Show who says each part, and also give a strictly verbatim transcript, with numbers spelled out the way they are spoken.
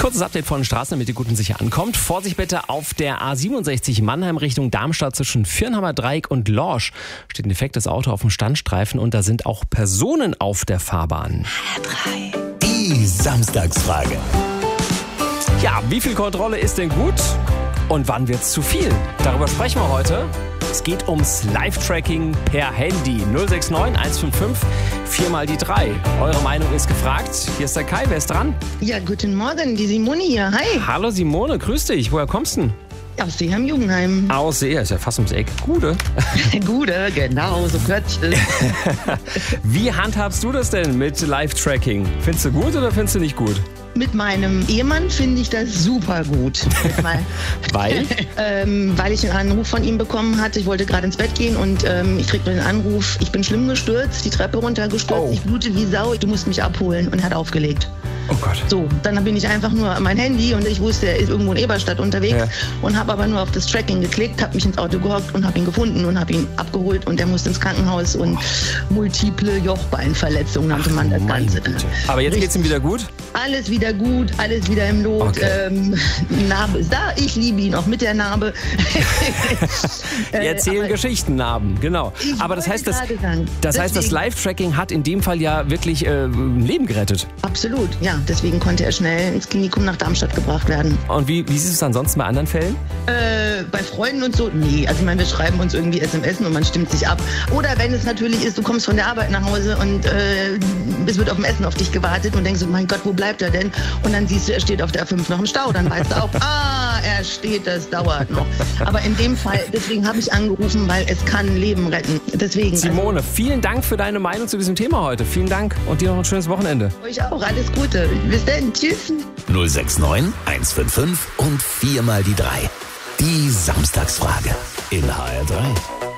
Speaker 1: Kurzes Update von Straßen, damit ihr gut und sicher ankommt. Vorsicht bitte auf der A siebenundsechzig Mannheim Richtung Darmstadt zwischen Viernhammer Dreieck und Lorsch. Steht ein defektes Auto auf dem Standstreifen und da sind auch Personen auf der Fahrbahn.
Speaker 2: H drei.
Speaker 3: Die Samstagsfrage.
Speaker 1: Ja, wie viel Kontrolle ist denn gut und wann wird's zu viel? Darüber sprechen wir heute. Es geht ums Live-Tracking per Handy. null sechs neun eins fünf fünf vier mal die drei. Eure Meinung ist gefragt. Hier ist der Kai, wer ist dran?
Speaker 2: Ja, guten Morgen, die Simone hier. Hi.
Speaker 1: Hallo Simone, grüß dich. Woher kommst du denn?
Speaker 2: Aus Seeheim-Jugendheim.
Speaker 1: Aus Seeheim, ist ja fast ums Eck. Gude.
Speaker 2: Gude, genau, so gehört es.
Speaker 1: Wie handhabst du das denn mit Live-Tracking? Findest du gut oder findest du nicht gut?
Speaker 2: Mit meinem Ehemann finde ich das super gut.
Speaker 1: Weil?
Speaker 2: ähm, weil ich einen Anruf von ihm bekommen hatte. Ich wollte gerade ins Bett gehen und ähm, ich kriegte den Anruf, ich bin schlimm gestürzt, die Treppe runtergestürzt,
Speaker 1: Oh.
Speaker 2: ich blute wie Sau, du musst mich abholen, und er hat aufgelegt.
Speaker 1: Oh Gott.
Speaker 2: So, dann bin ich einfach nur an mein Handy und ich wusste, er ist irgendwo in Eberstadt unterwegs,
Speaker 1: Ja.
Speaker 2: und habe aber nur auf das Tracking geklickt, habe mich ins Auto gehockt und habe ihn gefunden und habe ihn abgeholt, und er musste ins Krankenhaus und multiple Jochbeinverletzungen nannte man das
Speaker 1: Meine
Speaker 2: Ganze.
Speaker 1: Güte. Aber jetzt geht's ihm wieder gut?
Speaker 2: Alles wieder gut, alles wieder im Lot.
Speaker 1: Okay.
Speaker 2: Ähm, die Narbe ist da, ich liebe ihn auch mit der Narbe.
Speaker 1: Wir
Speaker 2: Äh,
Speaker 1: erzählen
Speaker 2: aber
Speaker 1: Geschichten, Narben, genau.
Speaker 2: ich
Speaker 1: Aber das
Speaker 2: wollte
Speaker 1: heißt, das,
Speaker 2: gerade sagen,
Speaker 1: das heißt, das
Speaker 2: deswegen-
Speaker 1: Live-Tracking hat in dem Fall ja wirklich äh, ein Leben gerettet.
Speaker 2: Absolut, ja. Deswegen konnte er schnell ins Klinikum nach Darmstadt gebracht werden.
Speaker 1: Und wie, wie ist es ansonsten bei anderen Fällen?
Speaker 2: Äh, bei Freunden und so, nee. Also ich meine, wir schreiben uns irgendwie S M S und man stimmt sich ab. Oder wenn es natürlich ist, du kommst von der Arbeit nach Hause und äh, es wird auf dem Essen auf dich gewartet und denkst so, mein Gott, wo bleibt er denn? Und dann siehst du, er steht auf der A fünf noch im Stau. Dann weißt du auch, ah, er steht, das dauert noch. Aber in dem Fall, deswegen habe ich angerufen, weil es kann Leben retten. Deswegen.
Speaker 1: Simone, vielen Dank für deine Meinung zu diesem Thema heute. Vielen Dank und dir noch ein schönes Wochenende.
Speaker 2: Also, euch auch, alles Gute. Bis dann, tschüss.
Speaker 3: null sechs neun eins fünf fünf und vier mal die drei. Die Samstagsfrage in H R drei.